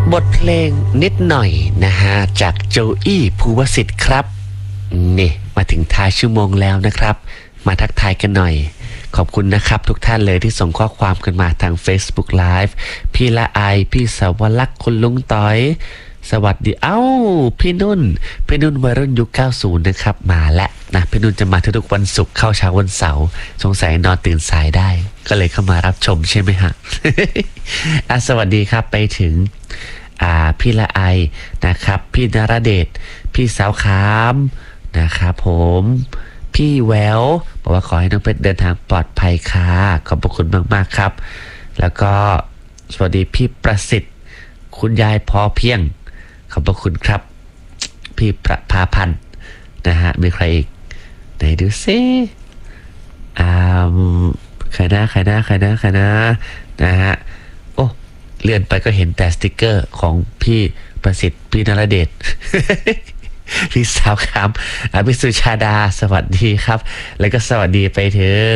บทเพลงนิดหน่อยนะฮะจากโจอี้ภูวสิทธิ์ครับนี่มาถึงท้ายชั่วโมงแล้วนะครับมาทักทายกันหน่อยขอบคุณนะครับทุกท่านเลยที่ส่งข้อความกันมาทาง Facebook Live พี่ละไอพี่สาวลักษณ์คุณลุงต้อยสวัสดีพี่นุ่นวัยรุ่นยุค 90 นะครับมาแล้วนะพี่นุ่นจะมาทุกวันศุกร์เข้าเช้าวันเสาร์สงสัยนอนตื่นสายได้ก็เลยเข้ามารับชมใช่ไหมฮะ สวัสดีครับไปถึงพี่ละไอนะครับพี่นรเดชพี่สาวขามนะครับผมพี่แววบอกว่าขอให้น้องเพชรเดินทางปลอดภัยค่ะขอบพระคุณมากๆครับแล้วก็สวัสดีพี่ประสิทธิ์คุณยายพอเพียงขอบพระคุณครับพี่ประภาพันธ์นะฮะมีใครอีกไหนดูซิใครนะนะฮะโอ้เลื่อนไปก็เห็นแต่สติกเกอร์ของพี่ประสิทธิ์พี่นรเดช พี่สาวครับพี่สุชาดาสวัสดีครับแล้วก็สวัสดีไปถึง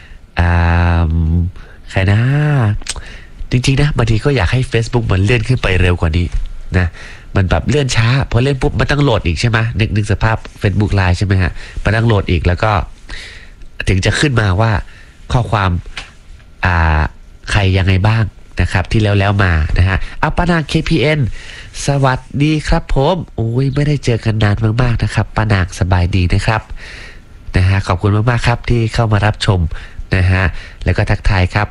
ใครนะจริงๆนะบางทีก็อยากให้ Facebook มันเลื่อนขึ้นไปเร็วกว่านี้นะมันแบบเลื่อนช้าพอเล่นปุ๊บมันต้องโหลดอีกใช่ไหมนึกสภาพ Facebook Live ใช่ไหมฮะมันต้องโหลดอีกแล้วก็ถึงจะขึ้นมาว่าข้อความใครยังไงบ้างนะครับที่แล้วมานะฮะปานาง KPN สวัสดีครับผมโอ้ยไม่ได้เจอกันนานมากๆนะครับปานางสบายดีนะครับนะฮะขอบคุณมากๆครับที่เข้ามารับชมนะฮะแล้วก็ทักทายครับ